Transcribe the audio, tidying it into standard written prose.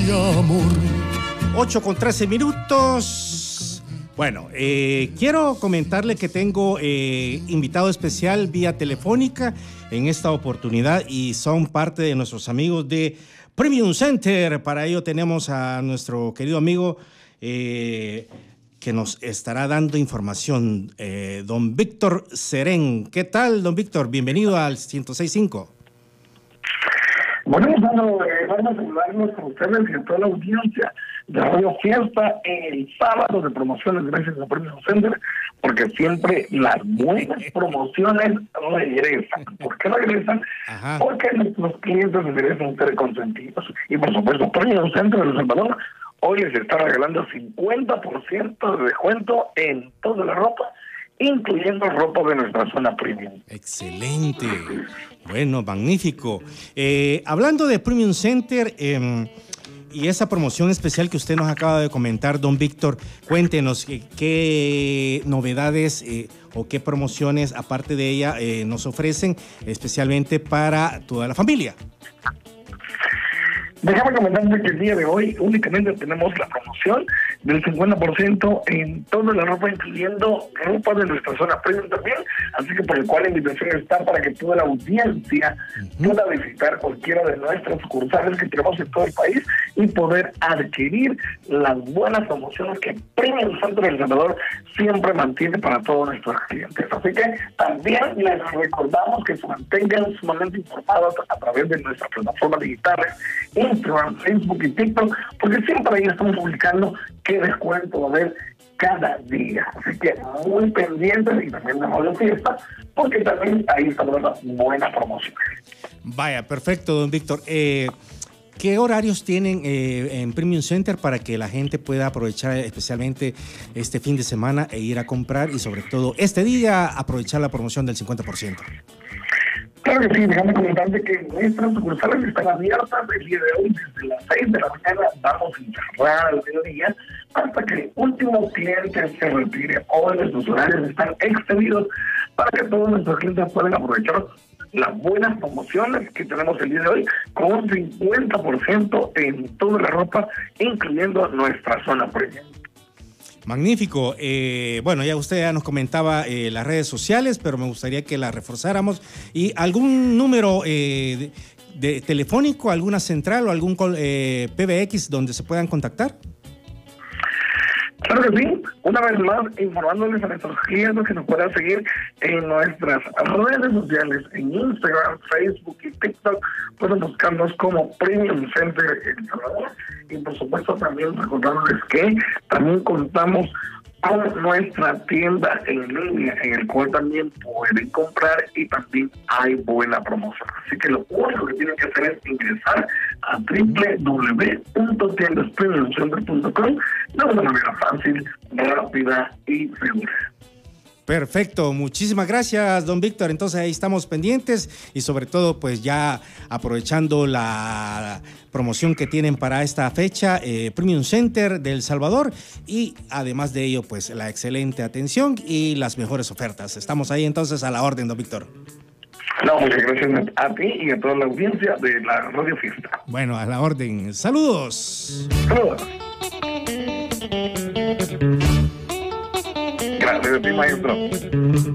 amor. 8:13. Bueno, quiero comentarle que tengo invitado especial vía telefónica en esta oportunidad y son parte de nuestros amigos de Premium Center. Para ello tenemos a nuestro querido amigo que nos estará dando información, don Víctor Serén. ¿Qué tal, don Víctor? Bienvenido al 106.5. Bueno, vamos a saludarnos con ustedes y a toda la audiencia de Radio Fiesta en el sábado de promociones gracias a Premium Center, porque siempre las buenas promociones regresan. ¿Por qué regresan? Ajá. Porque nuestros clientes merecen ser consentidos. Y por supuesto, Premium Center de El Salvador hoy les está regalando 50% de descuento en toda la ropa, incluyendo ropa de nuestra zona premium. Excelente. Bueno, magnífico. Hablando de Premium Center y esa promoción especial que usted nos acaba de comentar, don Víctor, cuéntenos qué novedades o qué promociones, aparte de ella, nos ofrecen especialmente para toda la familia. Déjame comentarle que el día de hoy únicamente tenemos la promoción del 50% en toda la ropa, incluyendo ropa de nuestra zona premium también, así que por el cual la invitación está para que toda la audiencia pueda visitar cualquiera de nuestras sucursales que tenemos en todo el país y poder adquirir las buenas promociones que Premium Center El Salvador siempre mantiene para todos nuestros clientes. Así que también les recordamos que se mantengan sumamente informados a través de nuestras plataformas digitales, Instagram, Facebook y TikTok, porque siempre ahí estamos publicando qué descuento va a haber cada día. Así que muy pendientes y también de Radio Fiesta, porque también ahí estamos dando buenas promociones. Vaya, perfecto, don Víctor. ¿Qué horarios tienen en Premium Center para que la gente pueda aprovechar especialmente este fin de semana e ir a comprar y sobre todo este día aprovechar la promoción del 50%? Claro que sí, déjame comentarte que nuestras sucursales están abiertas el día de hoy desde las 6 de la mañana, vamos a cerrar al mediodía hasta que el último cliente se retire. Hoy nuestros horarios están extendidos para que todos nuestros clientes puedan aprovechar las buenas promociones que tenemos el día de hoy con un 50% en toda la ropa, incluyendo nuestra zona premium. Magnífico. Bueno, ya usted ya nos comentaba las redes sociales, pero me gustaría que las reforzáramos. ¿Y algún número de telefónico, alguna central o algún PBX donde se puedan contactar? Claro que sí. Una vez más, informándoles a nuestros clientes que nos puedan seguir en nuestras redes sociales, en Instagram, Facebook y TikTok. Pueden buscarnos como Premium Center El Salvador. Y por supuesto también recordándoles que también contamos con nuestra tienda en línea, en el cual también pueden comprar y también hay buena promoción. Así que lo único que tienen que hacer es ingresar a www.tiendaspremiumcenter.com de una manera fácil, rápida y segura. Perfecto, muchísimas gracias, don Víctor. Entonces ahí estamos pendientes y sobre todo pues ya aprovechando la promoción que tienen para esta fecha, Premium Center de El Salvador, y además de ello pues la excelente atención y las mejores ofertas. Estamos ahí entonces a la orden, don Víctor. No, muchas gracias a ti y a toda la audiencia de la Radio Fiesta. Bueno, a la orden. Saludos. Saludos. Gracias a ti, maestro.